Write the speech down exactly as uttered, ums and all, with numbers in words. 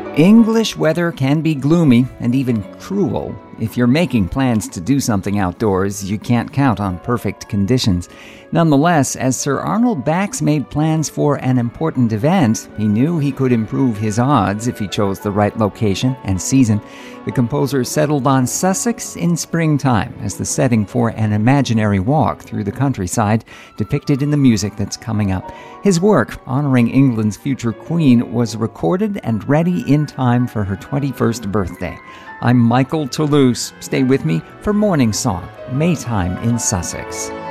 English weather can be gloomy and even cruel. If you're making plans to do something outdoors, you can't count on perfect conditions. Nonetheless, as Sir Arnold Bax made plans for an important event, he knew he could improve his odds if he chose the right location and season. The composer settled on Sussex in springtime as the setting for an imaginary walk through the countryside depicted in the music that's coming up. His work, honoring England's future queen, was recorded and ready in time for her twenty-first birthday. I'm Michael Toulouse. Stay with me for Morning Song, Maytime in Sussex.